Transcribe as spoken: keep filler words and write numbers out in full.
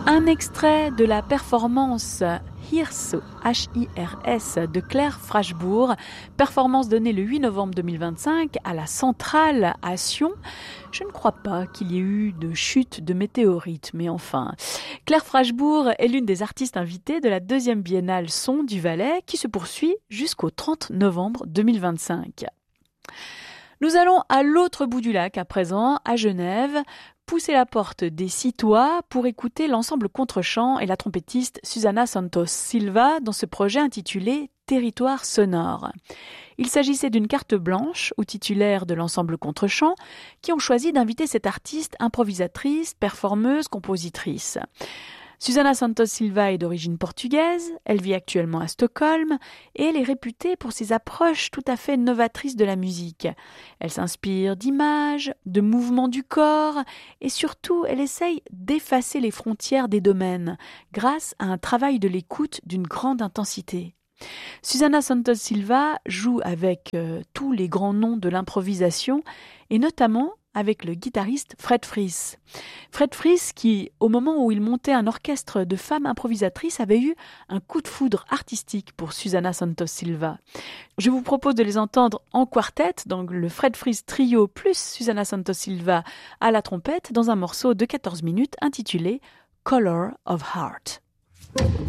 Un extrait de la performance Hirs, H I R S, de Claire Frashbourg, performance donnée le huit novembre deux mille vingt-cinq à la Centrale à Sion. Je ne crois pas qu'il y ait eu de chute de météorites, mais enfin. Claire Frashbourg est l'une des artistes invitées de la deuxième biennale Son du Valais qui se poursuit jusqu'au trente novembre deux mille vingt-cinq. Nous allons à l'autre bout du lac à présent, à Genève, pousser la porte des Citois pour écouter l'ensemble contre-champ et la trompettiste Susana Santos Silva dans ce projet intitulé Territoire sonore. Il s'agissait d'une carte blanche aux titulaires de l'ensemble contre-champ qui ont choisi d'inviter cette artiste improvisatrice, performeuse, compositrice. Susana Santos Silva est d'origine portugaise, elle vit actuellement à Stockholm et elle est réputée pour ses approches tout à fait novatrices de la musique. Elle s'inspire d'images, de mouvements du corps et surtout elle essaye d'effacer les frontières des domaines grâce à un travail de l'écoute d'une grande intensité. Susana Santos Silva joue avec euh, tous les grands noms de l'improvisation et notamment avec le guitariste Fred Fries. Fred Fries qui, au moment où il montait un orchestre de femmes improvisatrices, avait eu un coup de foudre artistique pour Susana Santos Silva. Je vous propose de les entendre en quartet, donc le Fred Fries trio plus Susana Santos Silva à la trompette, dans un morceau de quatorze minutes intitulé Color of Heart.